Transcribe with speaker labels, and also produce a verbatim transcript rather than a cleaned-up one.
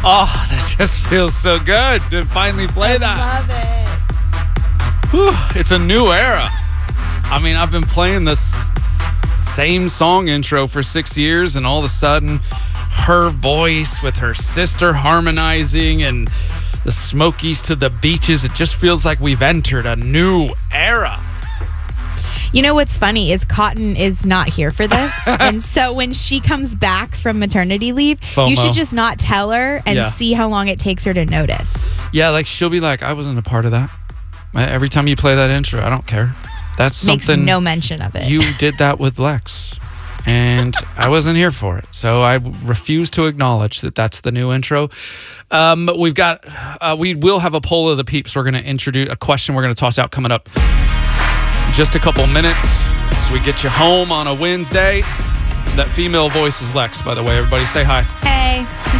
Speaker 1: Oh, that just feels so good to finally play
Speaker 2: I
Speaker 1: that.
Speaker 2: love it.
Speaker 1: Whew, it's a new era. I mean, I've been playing this same song intro for six years, and all of a sudden, her voice with her sister harmonizing and the Smokies to the Beaches, it just feels like we've entered a new era.
Speaker 2: You know what's funny is Cotton is not here for this. And so when she comes back from maternity leave,
Speaker 1: FOMO.
Speaker 2: you should just not tell her and
Speaker 1: Yeah.
Speaker 2: see how long it takes her to notice.
Speaker 1: Yeah, like she'll be like, I wasn't a part of that. Every time you play that intro, I don't care. That's
Speaker 2: Makes
Speaker 1: something.
Speaker 2: no mention of it.
Speaker 1: You did that with Lex, and I wasn't here for it. So I refuse to acknowledge that that's the new intro. Um, but we've got, uh, we will have a poll of the peeps. We're going to introduce a question we're going to toss out coming up in just a couple minutes. So we get you home on a Wednesday. That female voice is Lex, by the way. Everybody say hi.
Speaker 2: Hey.